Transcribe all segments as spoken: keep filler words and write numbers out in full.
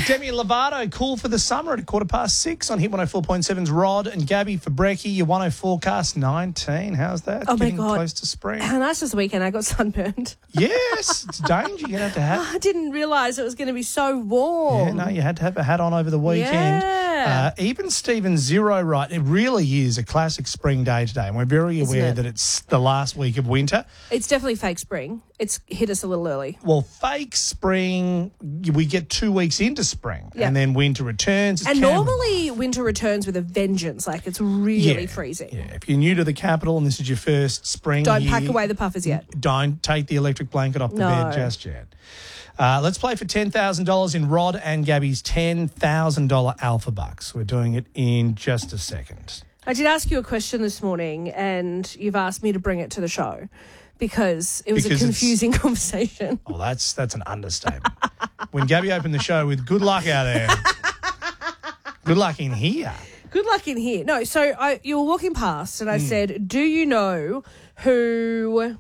Demi Lovato, cool for the summer at a quarter past six on Hit one oh four point seven's Rod and Gabby for Brekkie. Your one oh forecast nineteen. How's that? Oh, my Getting God. close to spring. How nice was the weekend? I got sunburned. Yes, it's danger. You're going to have to have. I didn't realise it was going to be so warm. Yeah, no, you had to have a hat on over the weekend. Yeah. Uh, even Stephen Zero, right, it really is a classic spring day today, and we're very Isn't aware it? that it's the last week of winter. It's definitely fake spring. It's hit us a little early. Well, fake spring, we get two weeks into spring, Yeah. and then winter returns. It's And Canberra. normally winter returns with a vengeance. Like, it's really Yeah, freezing. Yeah, if you're new to the capital and this is your first spring Don't here, pack away the puffers yet. don't take the electric blanket off the No. bed just yet. Uh, let's play for ten thousand dollars in Rod and Gabby's ten thousand dollars Alpha Bucks. We're doing it in just a second. I did ask you a question this morning, and you've asked me to bring it to the show because it was Because a it's- confusing conversation. Oh, that's that's an understatement. When Gabby opened the show with good luck out there, good luck in here. Good luck in here. No, so I, you were walking past, and I Hmm. said, "Do you know who?"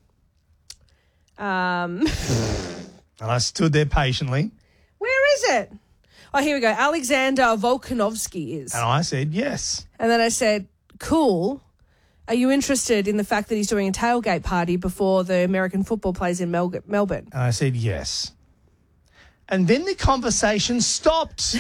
Um, And I stood there patiently, where is it? Oh, here we go. Alexander Volkanovski is. and I said yes. And then I said, "Cool. Are you interested in the fact that he's doing a tailgate party before the American football plays in Mel- Melbourne?" And I said yes. And then the conversation stopped.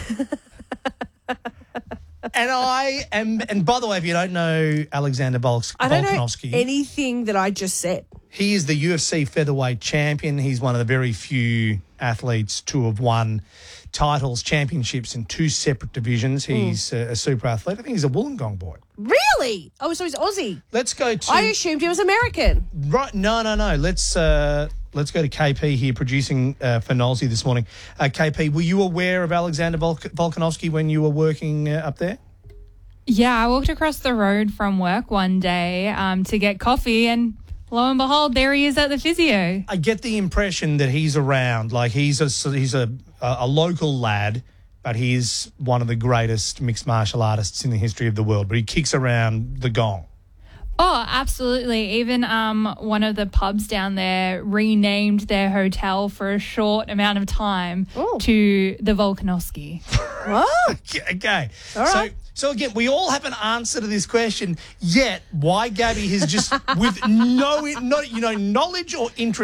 And I am, and by the way, if you don't know Alexander Volk- I don't Volkanovski, know anything that I just said. he is the U F C featherweight champion. He's one of the very few athletes to have won titles, championships in two separate divisions. He's a, a super athlete. I think he's a Wollongong boy. Really? Oh, so he's Aussie. Let's go to I assumed he was American. right. No, no, no. Let's uh, let's go to K P here, producing uh, for Nolsey this morning. Uh, K P, were you aware of Alexander Volk- Volkanovski when you were working uh, up there? Yeah, I walked across the road from work one day um, to get coffee, and lo and behold, there he is at the physio. I get the impression that he's around, like he's a he's a a local lad, but he's one of the greatest mixed martial artists in the history of the world. But he kicks around the gong. Oh, absolutely. Even um, one of the pubs down there renamed their hotel for a short amount of time Oh. to the Volkanovski. What? Okay, All so right. so again, we all have an answer to this question. Yet, why Gabby has just with no, no you know knowledge or interest.